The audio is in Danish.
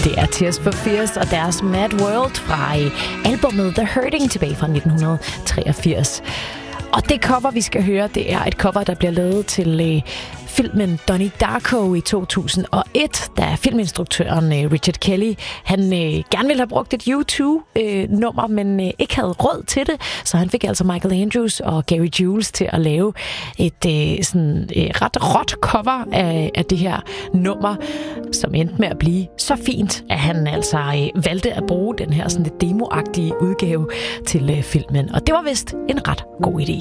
Det er Tears for Fears og deres Mad World fra albumet The Hurting tilbage fra 1983. Og det cover, vi skal høre, det er et cover, der bliver lavet til filmen Donnie Darko i 2001, da filminstruktøren Richard Kelly, han gerne ville have brugt et U2-nummer, men ikke havde råd til det, så han fik altså Michael Andrews og Gary Jules til at lave et ret råt cover af det her nummer, som endte med at blive så fint, at han altså valgte at bruge den her sådan lidt demoagtige udgave til filmen. Og det var vist en ret god idé.